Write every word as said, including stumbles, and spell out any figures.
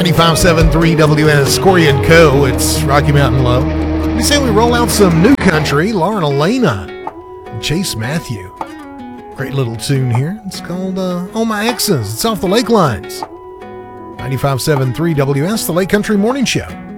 ninety-five point seven three W S, Corey and Co. It's Rocky Mountain Love. We say we roll out some new country. Lauren Elena and Chase Matthew. Great little tune here. It's called uh, All My Exes. It's off the Lake Lines. ninety-five point seven three W S, the Lake Country Morning Show.